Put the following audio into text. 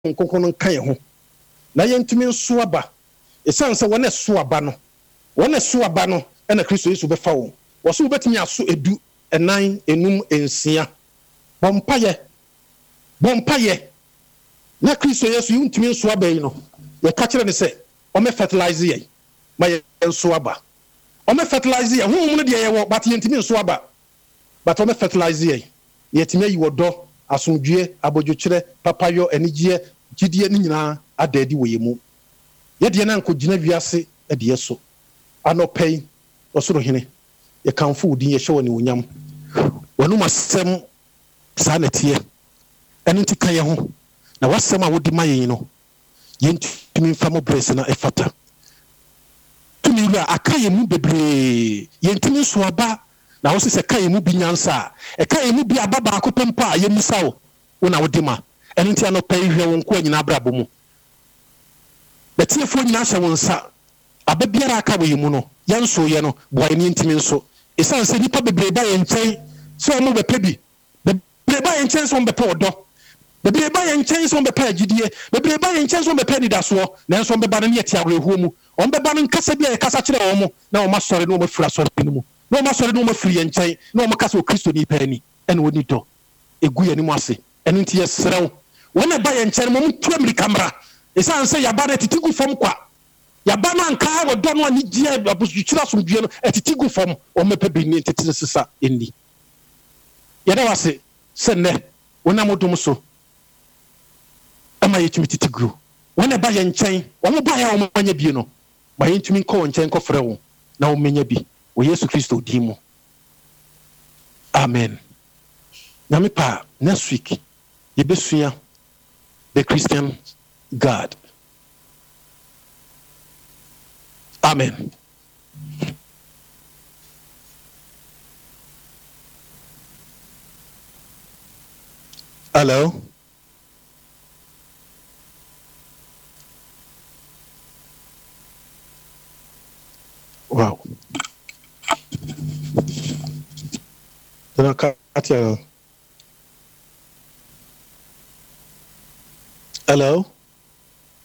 nkonkono kan ho na yentumi nso aba esan se wona so aba no na Kristo Yesu befa wo wo so betumi aso edu enan enum ensia bompaye na Kristo Yesu yuntumi nso aba yi no ye ka kire ne se o me fertilize ye ma ye nso aba o me fertilize ye hu no de ye wo but yentumi nso aba but o me fertilize ye yetumi yi wodo asomdue abodwokyere papayo anigye gidie ni nyina adadi wo yemu ye de na nkogina wiase de yeso anopɛi osoro hene ye kanfo udin ye hye woni onyam wonu masem sa natie eno nti kan ye ho na wasem a wodi mayen no yentumi mfa mo brese na efata tumi ru akaye mu bebre yentumi so aba na wo se kaye mu bi nyansa e kaye mu bi ababa akopempa ye misawo wona wodi ma eno nti anopɛi hwe won ko nyina abrabo mu betiefo nyina hye won sa ababiara aka wo yemu no yanso ye no boye ni ntimi nso esan se nipa bebreba ye nchen so mo bepa bi bebreba ye nchen so mo bepa odo bebreba ye nchen so mo bepa agidie bebreba ye nchen so mo bepa nidaso na enso mo beba na ye tiawo ehuo mu on beba no nkasa bia ye kasa kire wo mo na wo masore no mo fira sore ni mu na wo masore no mo firi ye nchen na wo kasa o Kristo ni pani ene woni do egu ye ni mu ase ene nti ye serew wona ba ye nchen mo mtu Amerika mra esan se ya ba na titigu fom kwa yaba na nka wo do no ani gie abusutwira somdue no etitigu fom o mepa bi ni tetene sesa enni ye da wase se ne wona modum so ama yetumi titigu wona ba ye nchen wo mo ba ya wo manya bi no ba yetumi nko nchen ko frɛ wo na wo menya bi wo Yesu Kristo di mu amen na me pa next week ye besua the Christian God. Amen. Hello. Wow. Hello.